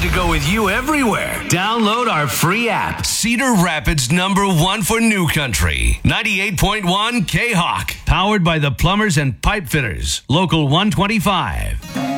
want to go with you everywhere. Download our free app. Cedar Rapids #1 for New Country. 98.1 K-Hawk. Powered by the Plumbers and Pipe Fitters. Local 125.